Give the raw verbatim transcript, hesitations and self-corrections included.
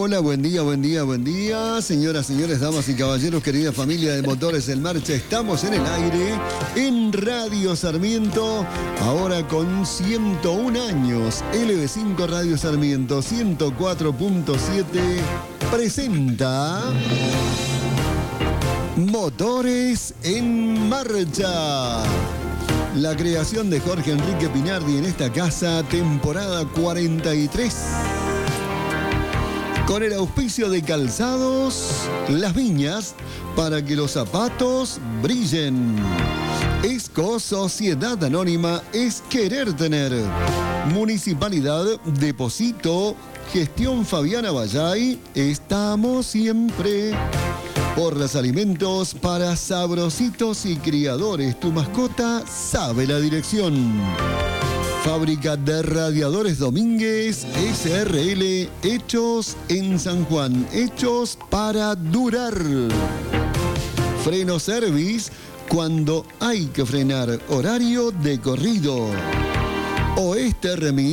hola, buen día, buen día, buen día. Señoras, señores, damas y caballeros, querida familia de Motores en Marcha, estamos en el aire, en Radio Sarmiento, ahora con ciento un años. L B cinco Radio Sarmiento ciento cuatro punto siete presenta Motores en Marcha. La creación de Jorge Enrique Pinardi en esta casa, temporada cuarenta y tres. Con el auspicio de Calzados Las Viñas, para que los zapatos brillen. Esco Sociedad Anónima es querer tener. Municipalidad Deposito, Gestión Fabiana Vallay, estamos siempre. Porras Alimentos para sabrositos y criadores, tu mascota sabe la dirección. Fábrica de Radiadores Domínguez, S R L, hechos en San Juan, hechos para durar. Freno Service, cuando hay que frenar, horario de corrido. Oeste Remis.